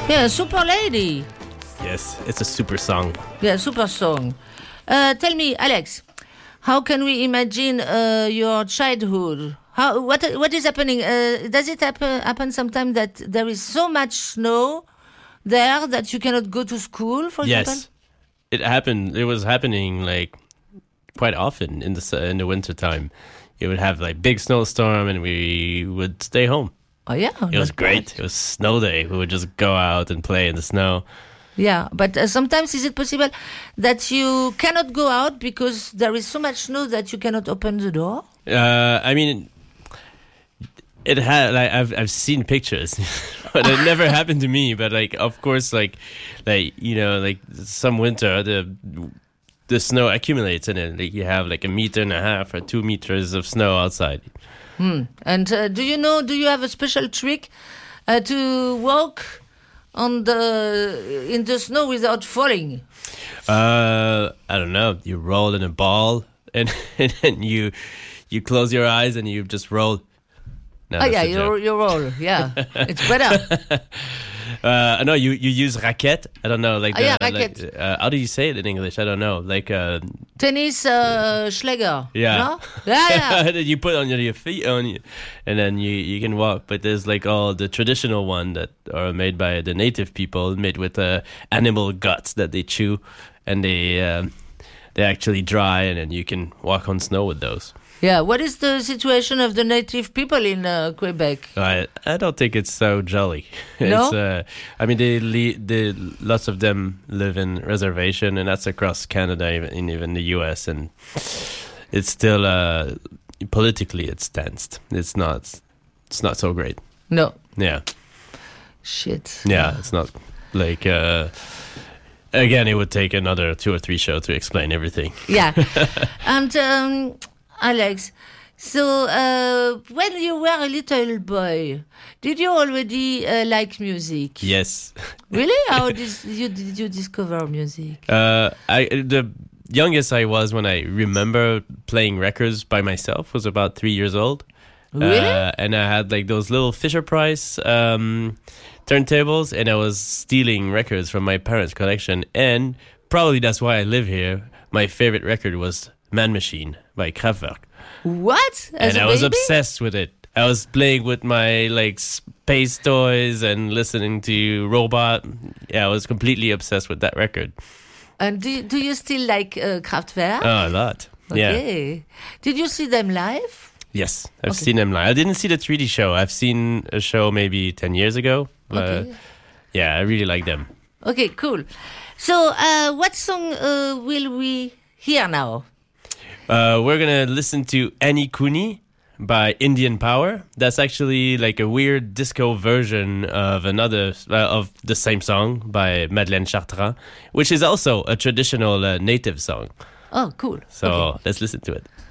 Yeah, Super Lady. Yes, it's a super song. Yeah, super song. Tell me, Alex, how can we imagine your childhood? What is happening? Does it happen sometimes that there is so much snow there that you cannot go to school, for example? Yes, it happened. It was happening like quite often in the winter time. You would have like big snowstorm, and we would stay home. Oh yeah, it was great. It was snow day. We would just go out and play in the snow. Yeah, but sometimes is it possible that you cannot go out because there is so much snow that you cannot open the door? I mean, it had like I've seen pictures, but it never happened to me. But like, of course, like you know, like some winter the snow accumulates in it. Like you have like 1.5 meters or 2 meters of snow outside. And do you have a special trick to walk in the snow without falling? I don't know. You roll in a ball, and then you close your eyes and you just roll. No, you roll. Yeah, it's better. No, you use raquette. I don't know, like raquette. Like, how do you say it in English? I don't know, like tennis Schläger. Yeah, no? Yeah. That you put on your feet and then you can walk. But there's like all the traditional one that are made by the native people, made with animal guts that they chew, and they actually dry, and then you can walk on snow with those. Yeah, what is the situation of the native people in Quebec? I don't think it's so jolly. No? I mean, lots of them live in reservation, and that's across Canada, even the U.S., and it's still politically it's tensed. It's not so great. No. Yeah. Shit. Yeah, it's not like. Again, it would take another 2 or 3 shows to explain everything. Yeah, and. Alex, so when you were a little boy, did you already like music? Yes. Really? How did you discover music? The youngest I was when I remember playing records by myself was about 3 years old. Really? And I had like those little Fisher-Price turntables, and I was stealing records from my parents' collection. And probably that's why I live here. My favorite record was Man Machine by Kraftwerk. What? And I was obsessed with it. I was playing with my like space toys and listening to Robot. Yeah, I was completely obsessed with that record. And do you still like Kraftwerk? Oh, a lot. Okay. Yeah. Did you see them live? Yes, I've seen them live. I didn't see the 3D show. I've seen a show maybe 10 years ago. Okay. Yeah, I really like them. Okay, cool. So what song will we hear now? We're going to listen to Annie Cooney by Indian Power. That's actually like a weird disco version of of the same song by Madeleine Chartrand, which is also a traditional native song. Oh, cool. So let's listen to it.